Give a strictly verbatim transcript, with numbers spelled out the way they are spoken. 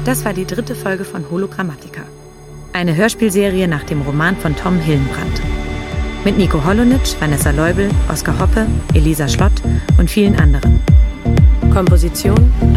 Das war die dritte Folge von Hologrammatica. Eine Hörspielserie nach dem Roman von Tom Hillenbrand. Mit Nico Holonitsch, Vanessa Leubel, Oskar Hoppe, Elisa Schlott und vielen anderen. Komposition